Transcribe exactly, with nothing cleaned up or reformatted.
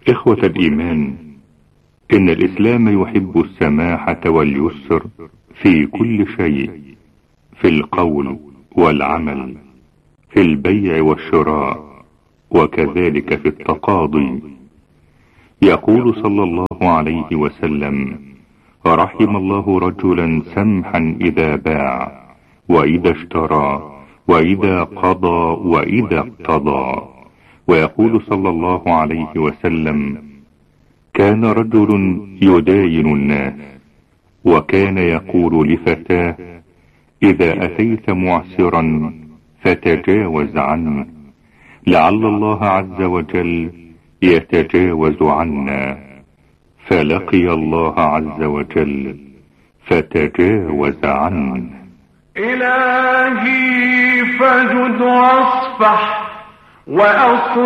إخوة الإيمان، إن الإسلام يحب السماحة واليسر في كل شيء، في القول والعمل، في البيع والشراء، وكذلك في التقاضي. يقول صلى الله عليه وسلم: رحم الله رجلا سمحا إذا باع وإذا اشترى وإذا قضى وإذا اقتضى. ويقول صلى الله عليه وسلم: كان رجل يداين الناس، وكان يقول لفتاه: إذا أتيت معسرا فتجاوز عنه، لعل الله عز وجل يتجاوز عنا. فلقي الله عز وجل فتجاوز عنه. إلهي فجد واصفح وأصلح